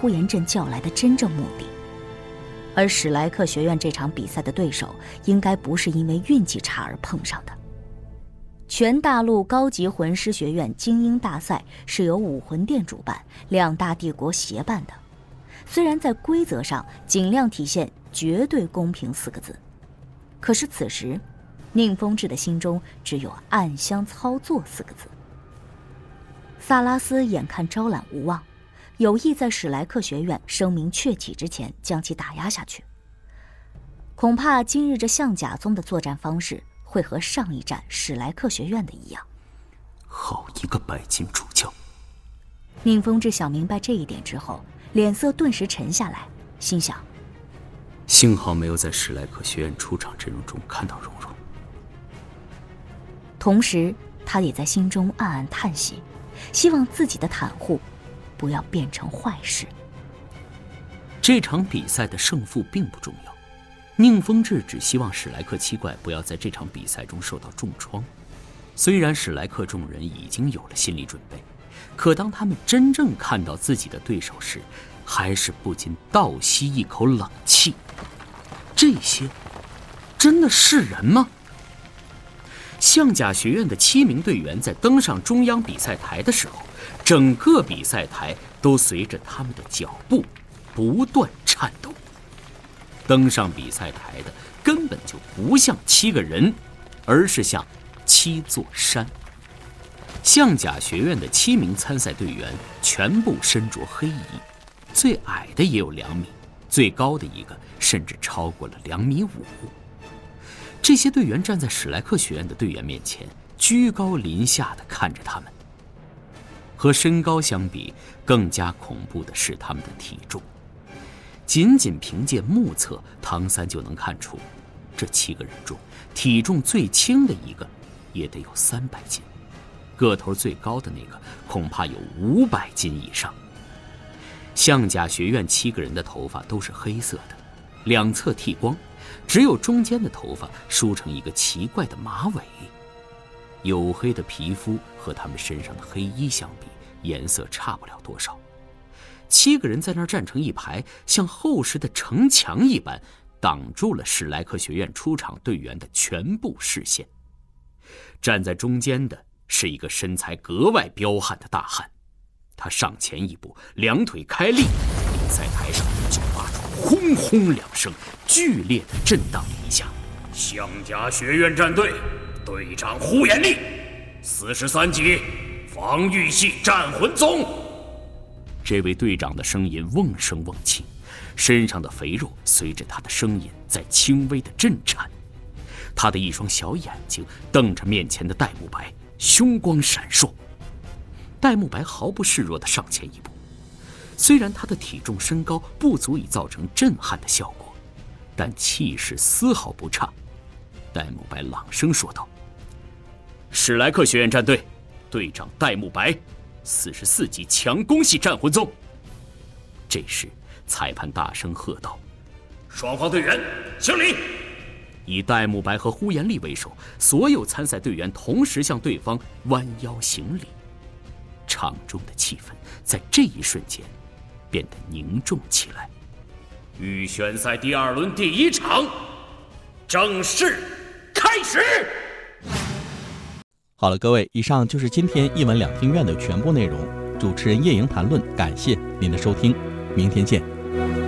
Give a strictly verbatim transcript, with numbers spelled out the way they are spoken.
呼延震叫来的真正目的。而史莱克学院这场比赛的对手应该不是因为运气差而碰上的。全大陆高级魂师学院精英大赛是由武魂殿主办，两大帝国协办的。虽然在规则上尽量体现绝对公平四个字，可是此时宁风致的心中只有暗箱操作四个字。萨拉斯眼看招揽无望，有意在史莱克学院声名鹊起之前将其打压下去。恐怕今日这象甲宗的作战方式会和上一战史莱克学院的一样。 好一个拜金主教！ 宁风致想明白这一点之后，脸色顿时沉下来，心想： 幸好没有在史莱克学院出场阵容中看到蓉蓉。 同时，他也在心中暗暗叹息，希望自己的袒护不要变成坏事。 这场比赛的胜负并不重要，宁风致只希望史莱克七怪不要在这场比赛中受到重创。虽然史莱克众人已经有了心理准备，可当他们真正看到自己的对手时，还是不禁倒吸一口冷气。这些真的是人吗？象甲学院的七名队员在登上中央比赛台的时候，整个比赛台都随着他们的脚步不断颤抖。登上比赛台的根本就不像七个人，而是像七座山。象甲学院的七名参赛队员全部身着黑衣，最矮的也有两米，最高的一个甚至超过了两米五。这些队员站在史莱克学院的队员面前，居高临下地看着他们。和身高相比，更加恐怖的是他们的体重。仅仅凭借目测，唐三就能看出，这七个人中体重最轻的一个也得有三百斤，个头最高的那个恐怕有五百斤以上。象甲学院七个人的头发都是黑色的，两侧剃光，只有中间的头发梳成一个奇怪的马尾。黝黑的皮肤和他们身上的黑衣相比，颜色差不了多少。七个人在那儿站成一排，像厚实的城墙一般，挡住了史莱克学院出场队员的全部视线。站在中间的是一个身材格外彪悍的大汉，他上前一步，两腿开立，比赛台上就发出轰轰两声，剧烈的震荡了一下。 象甲学院战队队长呼延力，四十三级防御系战魂宗。 这位队长的声音瓮声瓮气，身上的肥肉随着他的声音在轻微的震颤。他的一双小眼睛瞪着面前的戴沐白，凶光闪烁。戴沐白毫不示弱地上前一步，虽然他的体重身高不足以造成震撼的效果，但气势丝毫不差。戴沐白朗声说道：史莱克学院战队队长戴沐白，四十四级强攻系战魂宗。这时裁判大声喝道： 双方队员行礼！ 以戴沐白和呼延力为首，所有参赛队员同时向对方弯腰行礼。场中的气氛在这一瞬间变得凝重起来。 预选赛第二轮第一场正式开始。 好了，各位，以上就是今天一文两厅院的全部内容。主持人叶莹谈论，感谢您的收听，明天见。